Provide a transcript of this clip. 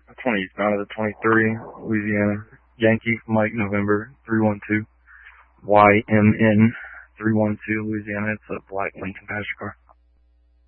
20th, out of the 23, Louisiana. Yankee Mike November 312. YMN 312, Louisiana. It's a black Lincoln passenger car.